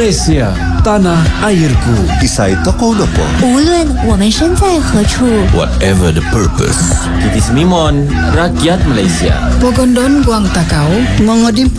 Malaysia, tanah airku. Isay Tokonopo. 无论我们身在何处， Whatever the purpose. Kiti Semimon, rakyat Malaysia. Pogondon Guang Takau. Mga